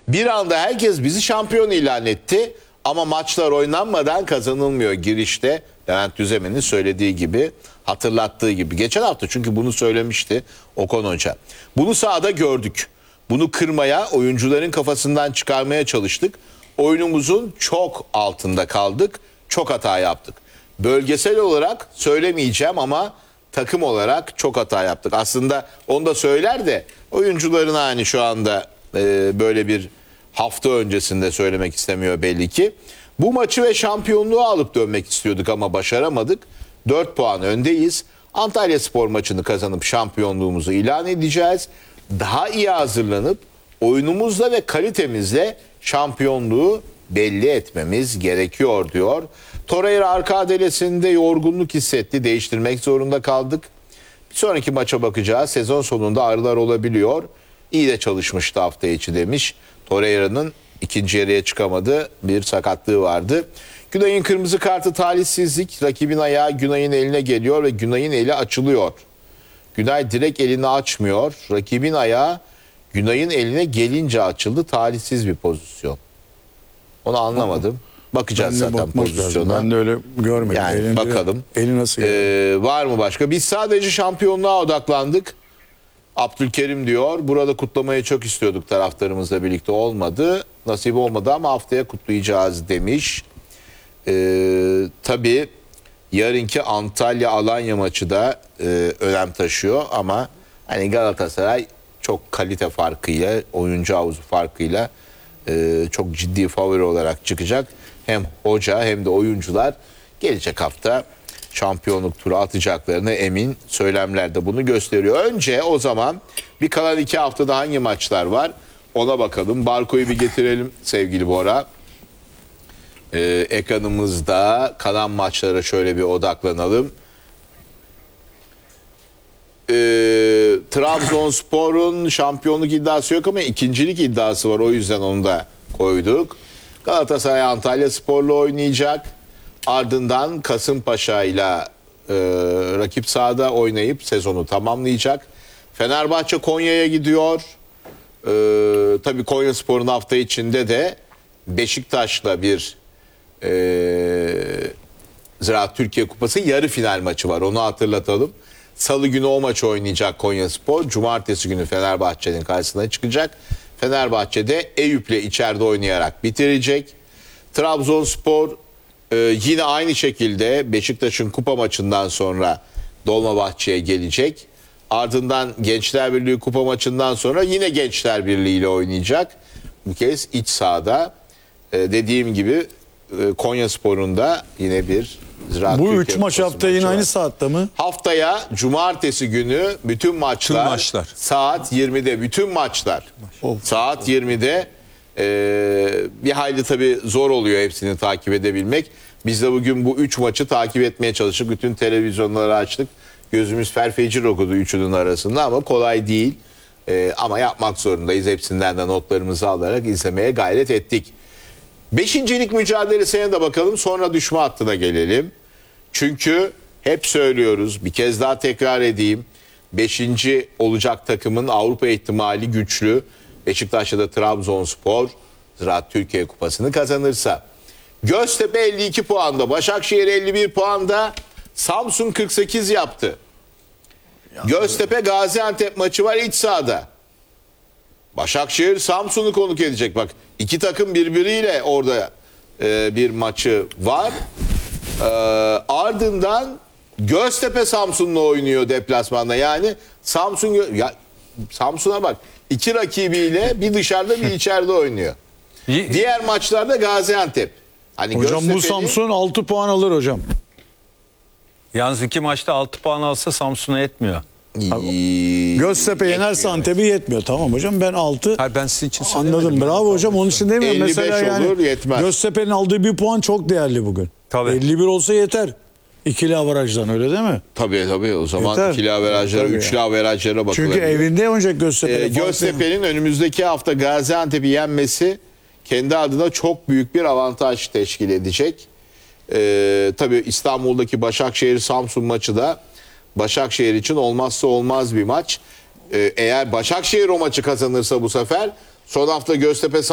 Bir anda herkes bizi şampiyon ilan etti ama maçlar oynanmadan kazanılmıyor girişte. Levent Düzemen'in söylediği gibi, hatırlattığı gibi. Geçen hafta çünkü bunu söylemişti Okan Hoca. Bunu sahada gördük. Bunu kırmaya, oyuncuların kafasından çıkarmaya çalıştık. Oyunumuzun çok altında kaldık. Çok hata yaptık. Bölgesel olarak söylemeyeceğim ama takım olarak çok hata yaptık. Aslında onu da söyler de oyuncuların hani şu anda böyle bir hafta öncesinde söylemek istemiyor belli ki. Bu maçı ve şampiyonluğu alıp dönmek istiyorduk ama başaramadık. 4 puan öndeyiz. Antalyaspor maçını kazanıp şampiyonluğumuzu ilan edeceğiz. Daha iyi hazırlanıp oyunumuzla ve kalitemizle şampiyonluğu belli etmemiz gerekiyor diyor. Torreira arka adelesinde yorgunluk hissetti. Değiştirmek zorunda kaldık. Bir sonraki maça bakacağız. Sezon sonunda ağrılar olabiliyor. İyi de çalışmıştı hafta içi demiş. Torreira'nın ikinci yarıya çıkamadı. Bir sakatlığı vardı. Günay'ın kırmızı kartı talihsizlik. Rakibin ayağı Günay'ın eline geliyor ve Günay'ın eli açılıyor. Günay direkt elini açmıyor. Rakibin ayağı Günay'ın eline gelince açıldı. Talihsiz bir pozisyon. Onu anlamadım. Bakacağız zaten pozisyona. Ben de öyle görmedim. Yani bakalım. Eli nasıl var mı başka? Biz sadece şampiyonluğa odaklandık. Abdülkerim diyor. Burada kutlamayı çok istiyorduk taraftarımızla birlikte, olmadı. Nasip olmadı ama haftaya kutlayacağız demiş. Tabii yarınki Antalya-Alanya maçı da önem taşıyor ama hani Galatasaray çok kalite farkıyla, oyuncu havuzu farkıyla çok ciddi favori olarak çıkacak. Hem hoca hem de oyuncular gelecek hafta şampiyonluk turu atacaklarını emin, söylemler de bunu gösteriyor. Önce o zaman bir kalan 2 haftada hangi maçlar var ona bakalım. Barko'yu bir getirelim sevgili Bora. Ekranımızda kalan maçlara şöyle bir odaklanalım. Trabzonspor'un şampiyonluk iddiası yok ama ikincilik iddiası var, o yüzden onu da koyduk. Galatasaray Antalyaspor'la oynayacak. Ardından Kasımpaşa ile rakip sahada oynayıp sezonu tamamlayacak. Fenerbahçe Konya'ya gidiyor. Tabii Konyaspor'un hafta içinde de Beşiktaş'la bir Ziraat Türkiye Kupası yarı final maçı var. Onu hatırlatalım. Salı günü o maçı oynayacak Konyaspor. Cumartesi günü Fenerbahçe'nin karşısına çıkacak. Fenerbahçe'de Eyüp'le içeride oynayarak bitirecek. Trabzonspor yine aynı şekilde Beşiktaş'ın kupa maçından sonra Dolmabahçe'ye gelecek. Ardından Gençler Birliği kupa maçından sonra yine Gençler Birliği ile oynayacak. Bu kez iç sahada. Dediğim gibi Konyaspor'un da yine bir Ziraat Bu Türkiye 3 maç Kupası hafta yine maçı aynı var. saatte mi? Haftaya cumartesi günü bütün maçlar saat 20'de, bütün maçlar saat 20'de. Bir hayli tabii zor oluyor hepsini takip edebilmek. Biz de bugün bu 3 maçı takip etmeye çalıştık. Bütün televizyonları açtık. Gözümüz ferfecir okudu üçünün arasında ama kolay değil. Ama yapmak zorundayız. Hepsinden de notlarımızı alarak izlemeye gayret ettik. Beşincilik mücadelesine de bakalım, sonra düşme hattına gelelim. Çünkü hep söylüyoruz, bir kez daha tekrar edeyim. 5. olacak takımın Avrupa ihtimali güçlü. Beşiktaş'ta da Trabzonspor Ziraat Türkiye Kupası'nı kazanırsa. Göztepe 52 puanda, Başakşehir 51 puanda, Samsun 48 yaptı. Göztepe Gaziantep maçı var iç sahada. Başakşehir Samsun'u konuk edecek. Bak, iki takım birbiriyle orada bir maçı var. Ardından Göztepe Samsun'la oynuyor deplasmanda. Yani Samsun'a bak, iki rakibiyle bir dışarıda bir içeride oynuyor. Diğer maçlarda Gaziantep. Hani Hocam bu Samsun 6 puan alır hocam. Yalnız 2 maçta 6 puan alsa Samsun'a yetmiyor. Göztepe yenerse Antep'i yetmiyor. Tamam hocam, ben 6 Hayır, ben sizin için anladım. Bravo hocam, onun için demiyorum. 55 Mesela yani olur, yetmez. Göztepe'nin aldığı bir puan çok değerli bugün. Tabii. 51 olsa yeter. İkili averajdan, öyle değil mi? Tabii o zaman Yeter. ikili averajlara, Tabii üçlü averajlara bakılabilir. Çünkü evinde oynayacak Göztepe. Göztepe'nin önümüzdeki hafta Gaziantep'i yenmesi kendi adına çok büyük bir avantaj teşkil edecek. Tabii İstanbul'daki Başakşehir-Samsun maçı da Başakşehir için olmazsa olmaz bir maç. Eğer Başakşehir o maçı kazanırsa bu sefer son hafta Göztepe